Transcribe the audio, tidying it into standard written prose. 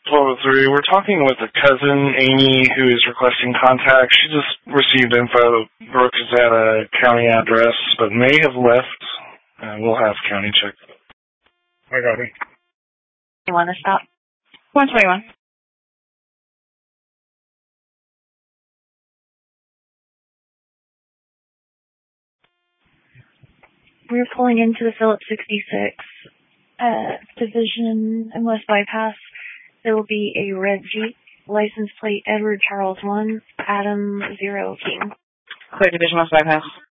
1203. We're talking with a cousin, Amy, who is requesting contact. She just received info. Brooke is at a county address, but may have left. We'll have county check. I got it. You want to stop? 121. We're pulling into the Phillips 66 division and West Bypass. There will be a red Jeep, license plate Edward Charles 1, Adam 0 King. Clear Division West Bypass.